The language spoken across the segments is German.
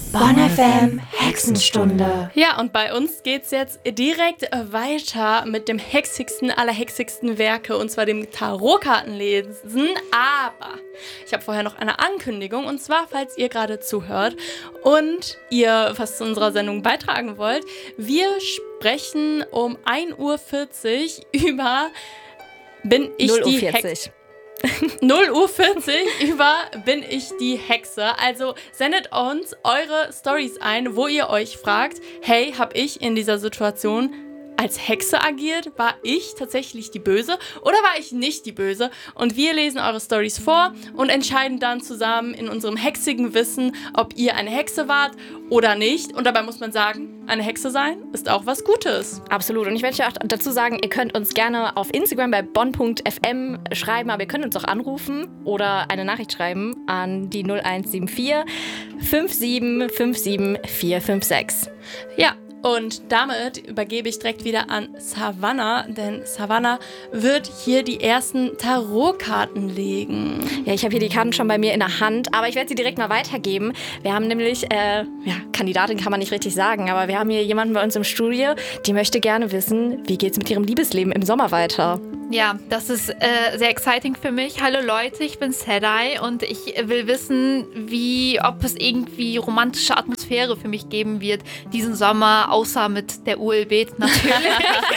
Bonn FM Hexenstunde. Ja, und bei uns geht's jetzt direkt weiter mit dem hexigsten aller hexigsten Werke, und zwar dem Tarotkartenlesen. Aber ich habe vorher noch eine Ankündigung, und zwar, falls ihr gerade zuhört und ihr was zu unserer Sendung beitragen wollt, wir sprechen um 1:40 Uhr über Bin ich die Hexe? 0:40 Uhr über Bin ich die Hexe? Also sendet uns eure Storys ein, wo ihr euch fragt, hey, hab ich in dieser Situation als Hexe agiert? War ich tatsächlich die Böse oder war ich nicht die Böse? Und wir lesen eure Storys vor und entscheiden dann zusammen in unserem hexigen Wissen, ob ihr eine Hexe wart oder nicht. Und dabei muss man sagen, eine Hexe sein ist auch was Gutes. Absolut. Und ich möchte auch dazu sagen, ihr könnt uns gerne auf Instagram bei bonn.fm schreiben, aber ihr könnt uns auch anrufen oder eine Nachricht schreiben an die 0174 5757 456. Ja. Und damit übergebe ich direkt wieder an Savannah, denn Savannah wird hier die ersten Tarotkarten legen. Ja, ich habe hier die Karten schon bei mir in der Hand, aber ich werde sie direkt mal weitergeben. Wir haben nämlich, Kandidatin kann man nicht richtig sagen, aber wir haben hier jemanden bei uns im Studio, die möchte gerne wissen, wie geht's mit ihrem Liebesleben im Sommer weiter? Ja, das ist sehr exciting für mich. Hallo Leute, ich bin Sedai und ich will wissen, ob es irgendwie romantische Atmosphäre für mich geben wird diesen Sommer, außer mit der ULB natürlich.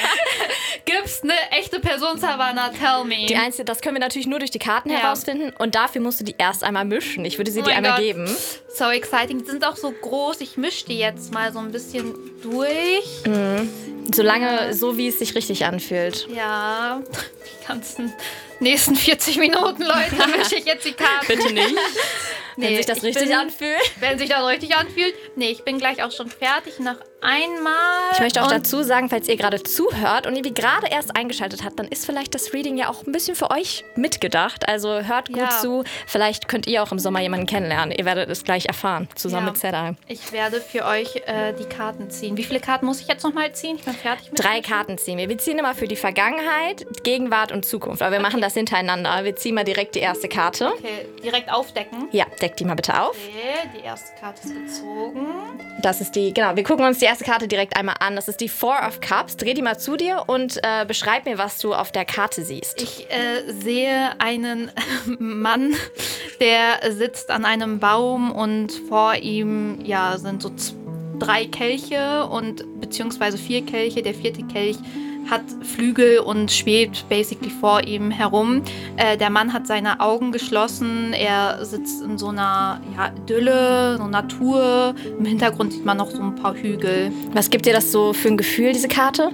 Gibt's eine echte Person, Savannah? Tell me. Die einzige, das können wir natürlich nur durch die Karten herausfinden und dafür musst du die erst einmal mischen. Ich würde sie dir einmal geben. So exciting. Die sind auch so groß. Ich mische die jetzt mal so ein bisschen durch. Mhm. Solange, so wie es sich richtig anfühlt. Ja, die ganzen nächsten 40 Minuten, Leute, mische ich jetzt die Karten. Bitte nicht. Wenn sich das richtig anfühlt. Wenn sich das richtig anfühlt. Nee, ich bin gleich auch schon fertig. Noch einmal. Ich möchte auch dazu sagen, falls ihr gerade zuhört und irgendwie gerade erst eingeschaltet habt, dann ist vielleicht das Reading ja auch ein bisschen für euch mitgedacht. Also hört gut zu. Vielleicht könnt ihr auch im Sommer jemanden kennenlernen. Ihr werdet es gleich erfahren, zusammen mit Sedai. Ich werde für euch die Karten ziehen. Wie viele Karten muss ich jetzt nochmal ziehen? Ich bin fertig mit 3 Karten ziehen wir. Wir ziehen immer für die Vergangenheit, Gegenwart und Zukunft. Aber wir machen das hintereinander. Wir ziehen mal direkt die erste Karte. Okay, direkt aufdecken. Ja, deck die mal bitte auf. Okay, die erste Karte ist gezogen. Das ist die, genau, wir gucken uns die erste Karte direkt einmal an. Das ist die Four of Cups. Dreh die mal zu dir und beschreib mir, was du auf der Karte siehst. Ich sehe einen Mann, der sitzt an einem Baum und vor ihm sind so 3 Kelche beziehungsweise 4 Kelche. Der 4. Kelch hat Flügel und schwebt basically vor ihm herum. Der Mann hat seine Augen geschlossen. Er sitzt in so einer Idylle, so Natur. Im Hintergrund sieht man noch so ein paar Hügel. Was gibt dir das so für ein Gefühl, diese Karte?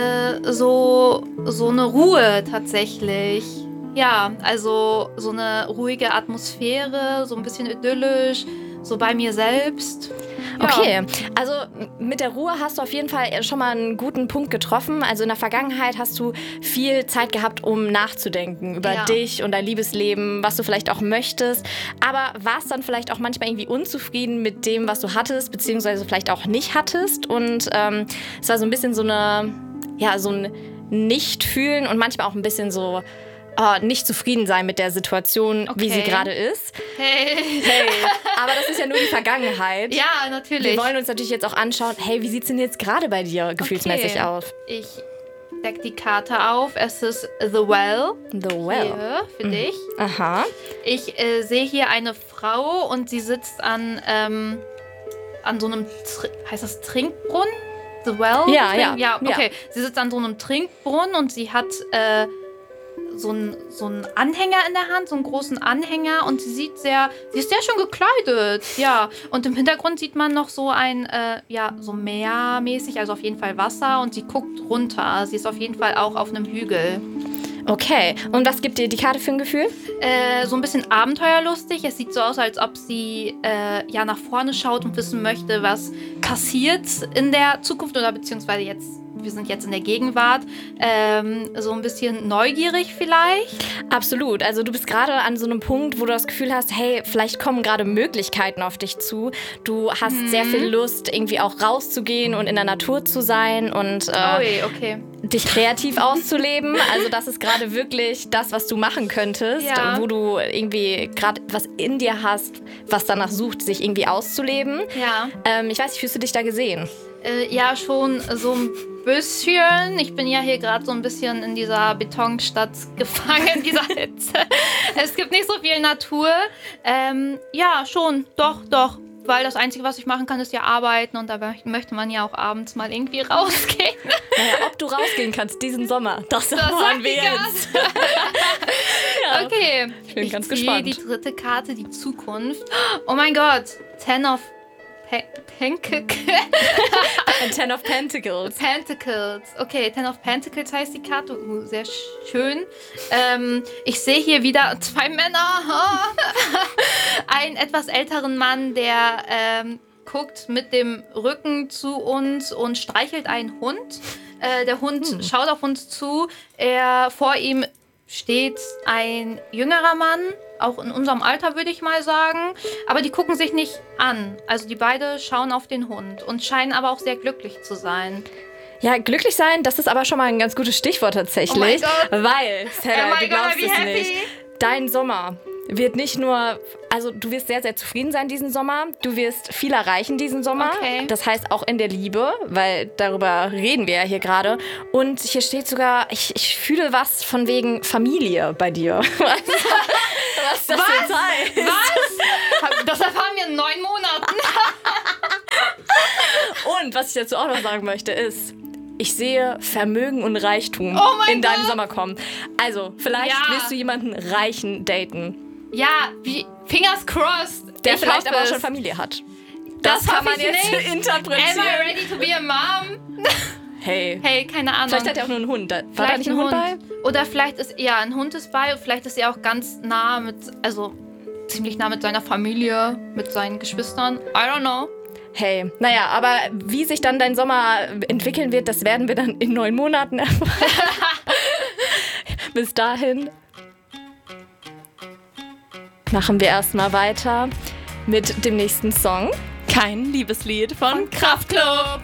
So eine Ruhe tatsächlich. Ja, also so eine ruhige Atmosphäre, so ein bisschen idyllisch, so bei mir selbst. Ja. Okay, also mit der Ruhe hast du auf jeden Fall schon mal einen guten Punkt getroffen. Also in der Vergangenheit hast du viel Zeit gehabt, um nachzudenken über dich und dein Liebesleben, was du vielleicht auch möchtest. Aber warst dann vielleicht auch manchmal irgendwie unzufrieden mit dem, was du hattest, beziehungsweise vielleicht auch nicht hattest. Und es war so ein bisschen so ein Nicht-Fühlen und manchmal auch ein bisschen so nicht zufrieden sein mit der Situation, wie sie gerade ist. Hey. Aber das ist ja nur die Vergangenheit. Ja, natürlich. Wir wollen uns natürlich jetzt auch anschauen, hey, wie sieht's denn jetzt gerade bei dir gefühlsmäßig aus? Ich deck die Karte auf. Es ist The Well. The Well. Hier, für dich. Aha. Ich sehe hier eine Frau und sie sitzt an so einem, heißt das Trinkbrunnen? The Well? Ja, okay. Sie sitzt an so einem Trinkbrunnen und sie hat so einen Anhänger in der Hand, so einen großen Anhänger, und sie ist sehr schön gekleidet, ja. Und im Hintergrund sieht man noch so so meermäßig, also auf jeden Fall Wasser, und sie guckt runter. Sie ist auf jeden Fall auch auf einem Hügel. Okay, und was gibt dir die Karte für ein Gefühl? So ein bisschen abenteuerlustig. Es sieht so aus, als ob sie nach vorne schaut und wissen möchte, was passiert in der Zukunft oder beziehungsweise jetzt wir sind jetzt in der Gegenwart, so ein bisschen neugierig vielleicht? Absolut. Also du bist gerade an so einem Punkt, wo du das Gefühl hast, hey, vielleicht kommen gerade Möglichkeiten auf dich zu. Du hast sehr viel Lust, irgendwie auch rauszugehen und in der Natur zu sein und dich kreativ auszuleben. Also das ist gerade wirklich das, was du machen könntest, wo du irgendwie gerade was in dir hast, was danach sucht, sich irgendwie auszuleben. Ja. Ich weiß nicht, fühlst du dich da gesehen? Ja, schon so ein bisschen. Ich bin ja hier gerade so ein bisschen in dieser Betonstadt gefangen, dieser Hitze. Es gibt nicht so viel Natur. Ja, schon, doch. Weil das Einzige, was ich machen kann, ist ja arbeiten. Und da möchte man ja auch abends mal irgendwie rausgehen. Naja, ob du rausgehen kannst diesen Sommer, das erfahren wir jetzt. Ja. Okay. Ich bin ganz gespannt. Die dritte Karte, die Zukunft. Oh mein Gott. Ten of Pentacles. Okay, Ten of Pentacles heißt die Karte. Sehr schön. Ich sehe hier wieder 2 Männer. Einen etwas älteren Mann, der guckt mit dem Rücken zu uns und streichelt einen Hund. Der Hund schaut auf uns zu. Vor ihm steht ein jüngerer Mann, auch in unserem Alter, würde ich mal sagen. Aber die gucken sich nicht an. Also die beide schauen auf den Hund und scheinen aber auch sehr glücklich zu sein. Ja, glücklich sein, das ist aber schon mal ein ganz gutes Stichwort tatsächlich. Oh mein Gott. Weil, Sarah, du glaubst es happy. nicht. Dein Sommer wird nicht nur, also du wirst sehr, sehr zufrieden sein diesen Sommer. Du wirst viel erreichen diesen Sommer. Okay. Das heißt auch in der Liebe, weil darüber reden wir ja hier gerade. Und hier steht sogar, ich fühle was von wegen Familie bei dir. Was das jetzt heißt. Was? Das erfahren wir in 9 Monaten. Und was ich dazu auch noch sagen möchte ist, ich sehe Vermögen und Reichtum in deinem Sommer kommen. Also, vielleicht wirst du jemanden Reichen daten. Ja, Fingers crossed. Der vielleicht aber auch schon Familie hat. Das kann man jetzt interpretieren. Am I ready to be a mom? Hey, keine Ahnung. Vielleicht hat er auch nur einen Hund. War da nicht ein Hund bei? Oder vielleicht ist ein Hund ist bei. Vielleicht ist er auch ganz nah ziemlich nah mit seiner Familie, mit seinen Geschwistern. I don't know. Hey, naja, aber wie sich dann dein Sommer entwickeln wird, das werden wir dann in 9 Monaten erfahren. Bis dahin machen wir erstmal weiter mit dem nächsten Song. Kein Liebeslied von Kraftklub.